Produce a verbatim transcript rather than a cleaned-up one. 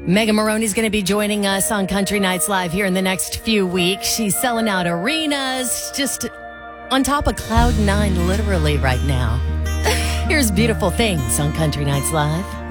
Megan Maroney's going to be joining us on Country Nights Live here in the next few weeks. She's selling out arenas, just on top of cloud nine literally right now. Here's Beautiful Things on Country Nights Live.